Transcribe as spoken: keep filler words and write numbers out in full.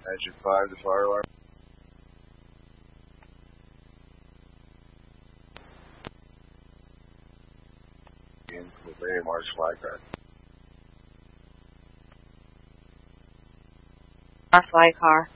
Engine five, the fire alarm. In with A March fly car. Our fly car.